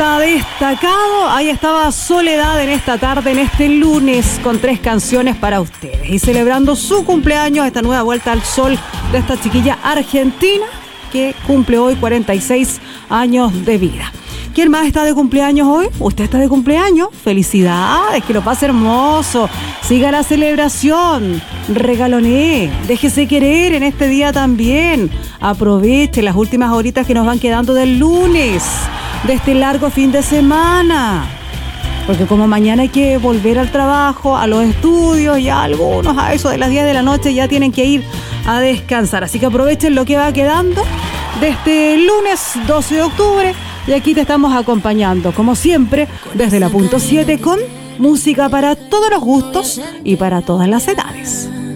artista destacado. Ahí estaba Soledad en esta tarde, en este lunes, con 3 canciones para ustedes. Y celebrando su cumpleaños, esta nueva vuelta al sol de esta chiquilla argentina que cumple hoy 46 años de vida. ¿Quién más está de cumpleaños hoy? ¿Usted está de cumpleaños? ¡Felicidades! Que lo pase hermoso. Siga la celebración. Regalonee. Déjese querer en este día también. Aproveche las últimas horitas que nos van quedando del lunes, de este largo fin de semana. Porque como mañana hay que volver al trabajo, a los estudios, ya algunos a eso de las 10 de la noche ya tienen que ir a descansar. Así que aprovechen lo que va quedando de este lunes 12 de octubre. Y aquí te estamos acompañando, como siempre, desde la punto 7 con música para todos los gustos y para todas las edades.